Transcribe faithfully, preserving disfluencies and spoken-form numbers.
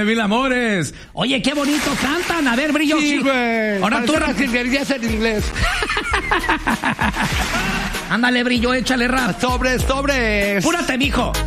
mil amores. Oye, qué bonito cantan. A ver, Brillo. Sí, güey. Ahora tú, las jilguerías en inglés. Ándale, Brillo, échale rap. Sobres, sobres. Púrate, mijo.